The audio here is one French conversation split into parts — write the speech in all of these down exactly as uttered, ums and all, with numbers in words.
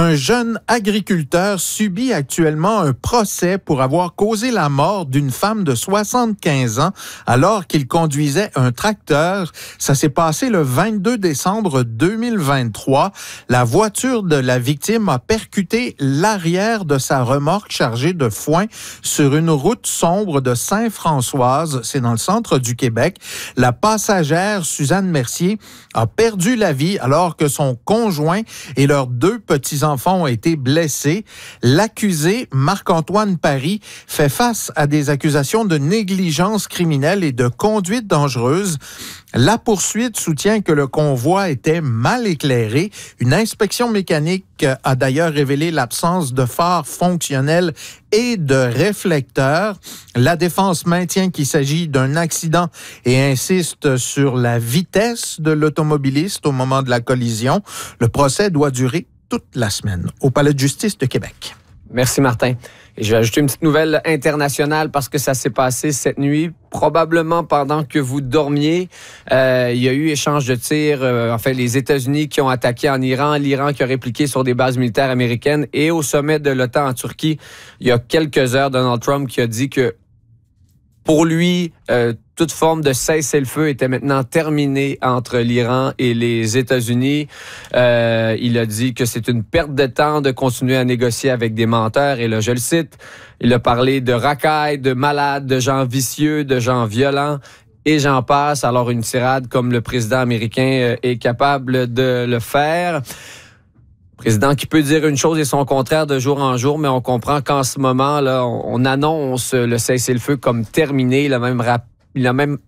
Un jeune agriculteur subit actuellement un procès pour avoir causé la mort d'une femme de soixante-quinze ans alors qu'il conduisait un tracteur. Ça s'est passé le vingt-deux décembre deux mille vingt-trois. La voiture de la victime a percuté l'arrière de sa remorque chargée de foin sur une route sombre de Saint-Françoise. C'est dans le centre du Québec. La passagère, Suzanne Mercier, a perdu la vie alors que son conjoint et leurs deux petits enfants ont été blessés. L'accusé, Marc-Antoine Paris, fait face à des accusations de négligence criminelle et de conduite dangereuse. La poursuite soutient que le convoi était mal éclairé. Une inspection mécanique a d'ailleurs révélé l'absence de phares fonctionnels et de réflecteurs. La défense maintient qu'il s'agit d'un accident et insiste sur la vitesse de l'automobiliste au moment de la collision. Le procès doit durer toute la semaine au Palais de justice de Québec. Merci, Martin. Et je vais ajouter une petite nouvelle internationale parce que ça s'est passé cette nuit, probablement pendant que vous dormiez. Euh, il y a eu échange de tirs. Euh, en fait, les États-Unis qui ont attaqué en Iran, l'Iran qui a répliqué sur des bases militaires américaines. Et au sommet de l'OTAN en Turquie, il y a quelques heures, Donald Trump qui a dit que pour lui, euh, toute forme de cessez-le-feu était maintenant terminée entre l'Iran et les États-Unis. Euh, il a dit que c'est une perte de temps de continuer à négocier avec des menteurs. Et là, je le cite, il a parlé de racailles, de malades, de gens vicieux, de gens violents. Et j'en passe. Alors, une tirade comme le président américain est capable de le faire. Président qui peut dire une chose et son contraire de jour en jour, mais on comprend qu'en ce moment, là, on annonce le cessez-le-feu comme terminé. Il a même, rap- il a même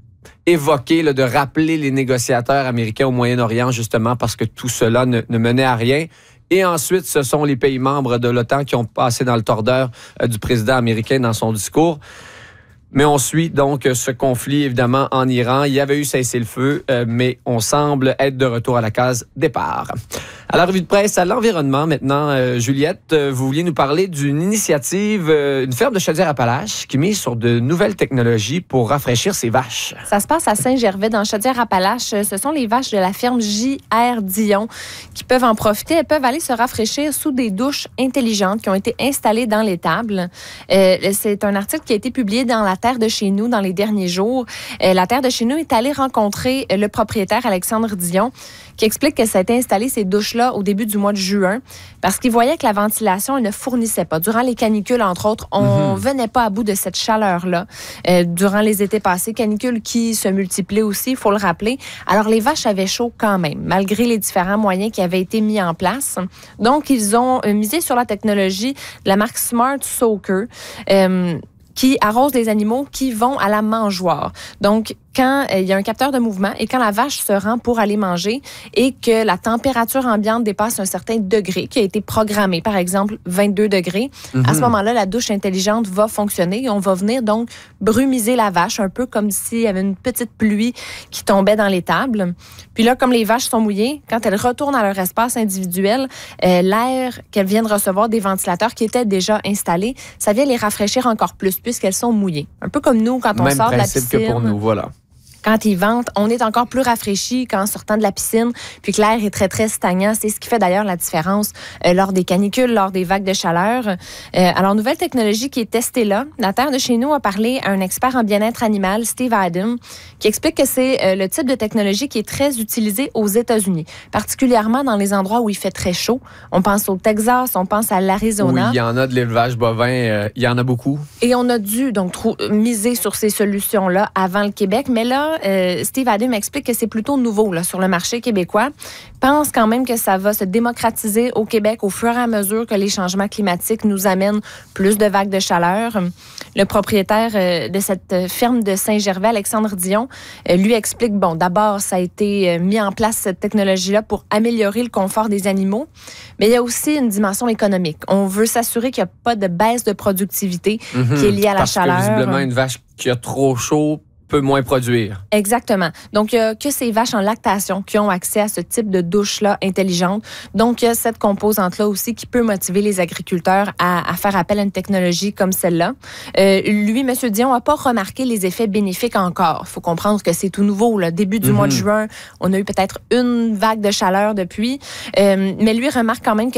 évoqué là, de rappeler les négociateurs américains au Moyen-Orient, justement parce que tout cela ne, ne menait à rien. Et ensuite, ce sont les pays membres de l'OTAN qui ont passé dans le tordeur euh, du président américain dans son discours. Mais on suit donc ce conflit, évidemment, en Iran. Il y avait eu cessez-le-feu, euh, mais on semble être de retour à la case départ. À la revue de presse à l'environnement, maintenant, euh, Juliette, euh, vous vouliez nous parler d'une initiative, euh, une ferme de Chaudière-Appalaches qui mise sur de nouvelles technologies pour rafraîchir ses vaches. Ça se passe à Saint-Gervais, dans Chaudière-Appalaches. Ce sont les vaches de la ferme J R Dion qui peuvent en profiter. Elles peuvent aller se rafraîchir sous des douches intelligentes qui ont été installées dans l'étable. Euh, c'est un article qui a été publié dans La Terre de chez nous dans les derniers jours. Euh, La Terre de chez nous est allée rencontrer le propriétaire Alexandre Dion qui explique que ça a été installé, ces douches-là, au début du mois de juin, parce qu'il voyait que la ventilation elle ne fournissait pas. Durant les canicules, entre autres, on mm-hmm. venait pas à bout de cette chaleur-là. Euh, durant les étés passés, canicules qui se multiplient aussi, il faut le rappeler. Alors, les vaches avaient chaud quand même, malgré les différents moyens qui avaient été mis en place. Donc, ils ont euh, misé sur la technologie de la marque Smart Soaker, euh, qui arrose les animaux qui vont à la mangeoire. Donc, quand euh, il y a un capteur de mouvement et quand la vache se rend pour aller manger et que la température ambiante dépasse un certain degré qui a été programmé, par exemple vingt-deux degrés, mm-hmm. à ce moment-là, la douche intelligente va fonctionner et on va venir donc brumiser la vache, un peu comme s'il y avait une petite pluie qui tombait dans l'étable. Puis là, comme les vaches sont mouillées, quand elles retournent à leur espace individuel, euh, l'air qu'elles viennent recevoir des ventilateurs qui étaient déjà installés, ça vient les rafraîchir encore plus puisqu'elles sont mouillées. Un peu comme nous quand on Même sort de la piscine. Même principe que pour nous, voilà. Quand ils ventent, on est encore plus rafraîchi qu'en sortant de la piscine, puis que l'air est très, très stagnant. C'est ce qui fait d'ailleurs la différence euh, lors des canicules, lors des vagues de chaleur. Euh, alors, nouvelle technologie qui est testée là. La Terre de chez nous a parlé à un expert en bien-être animal, Steve Adam, qui explique que c'est euh, le type de technologie qui est très utilisé aux États-Unis, particulièrement dans les endroits où il fait très chaud. On pense au Texas, on pense à l'Arizona. Oui, il y en a de l'élevage bovin, euh, il y en a beaucoup. Et on a dû donc trou- miser sur ces solutions-là avant le Québec, mais là, Euh, Steve Adam explique que c'est plutôt nouveau là, sur le marché québécois. Pense quand même que ça va se démocratiser au Québec au fur et à mesure que les changements climatiques nous amènent plus de vagues de chaleur. Le propriétaire euh, de cette ferme de Saint-Gervais, Alexandre Dion, euh, lui explique, bon, d'abord, ça a été euh, mis en place, cette technologie-là, pour améliorer le confort des animaux, mais il y a aussi une dimension économique. On veut s'assurer qu'il n'y a pas de baisse de productivité mm-hmm. qui est liée à la Parce chaleur. Parce que visiblement, une vache qui a trop chaud peut moins produire. Exactement. Donc, il n'y a que ces vaches en lactation qui ont accès à ce type de douche-là intelligente. Donc, il y a cette composante-là aussi qui peut motiver les agriculteurs à, à faire appel à une technologie comme celle-là. Euh, lui, M. Dion, n'a pas remarqué les effets bénéfiques encore. Il faut comprendre que c'est tout nouveau. Là. Début du mm-hmm. mois de juin, on a eu peut-être une vague de chaleur depuis. Euh, mais lui remarque quand même que